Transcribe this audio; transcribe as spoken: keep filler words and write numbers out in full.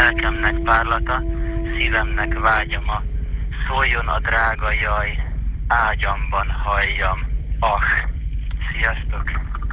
lelkemnek párlata, szívemnek vágyama, szóljon a drága jaj, ágyamban halljam. Ah, sziasztok!